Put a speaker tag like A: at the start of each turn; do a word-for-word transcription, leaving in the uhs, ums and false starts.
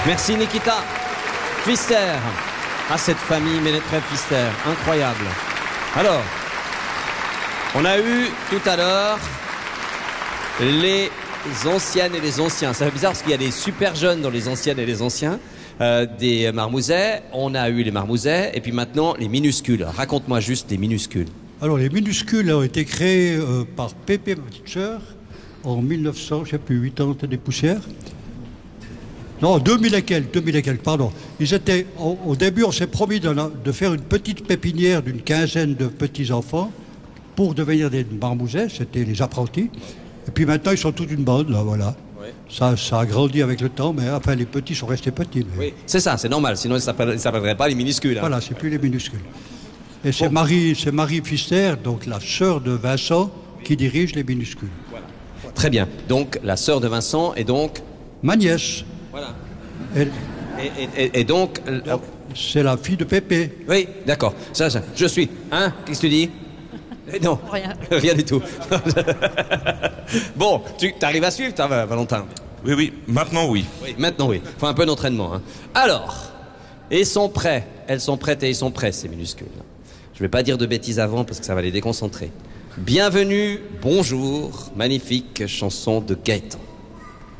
A: Merci Nikita. Pfister. Ah, cette famille Ménétrel Pfister. Incroyable. Alors, on a eu tout à l'heure les anciennes et les anciens. Ça fait bizarre parce qu'il y a des super jeunes dans les anciennes et les anciens. Euh, des marmousets. On a eu les marmousets. Et puis maintenant, les minuscules. Raconte-moi juste les minuscules.
B: Alors, les minuscules ont été créés euh, par Pépé, ma petite sœur, en mille neuf cents, je ne sais plus, quatre-vingt-dix des poussières. Non, deux mille et quelques, deux mille et quelques, pardon. Ils étaient, au, au début, on s'est promis de, de faire une petite pépinière d'une quinzaine de petits-enfants pour devenir des marmousets, c'était les apprentis. Et puis maintenant, ils sont toute une bande, là, voilà. Oui. Ça, ça a grandi avec le temps, mais enfin, les petits sont restés petits. Mais...
A: Oui, c'est ça, c'est normal, sinon ils ne s'appelleraient pas les minuscules. Hein.
B: Voilà, c'est plus les minuscules. Et c'est bon. Marie, c'est Marie Pfister, donc la sœur de Vincent, qui dirige les minuscules.
A: Voilà. Très bien. Donc, la sœur de Vincent est donc...
B: Ma nièce.
A: Voilà.
B: Et,
A: et, et, et donc...
B: C'est la fille de Pépé.
A: Oui, d'accord. Ça, ça, je suis. Hein? Qu'est-ce que tu dis? Non.
C: Rien.
A: Rien du tout. Bon, tu arrives à suivre, toi, Valentin?
D: Oui, oui. Maintenant, oui.
A: Oui, maintenant, oui. Faut un peu d'entraînement. Hein. Alors, ils sont prêts. Elles sont prêtes et ils sont prêts, ces minuscules. Je ne vais pas dire de bêtises avant parce que ça va les déconcentrer. Bienvenue, bonjour, magnifique chanson de Gaëtan.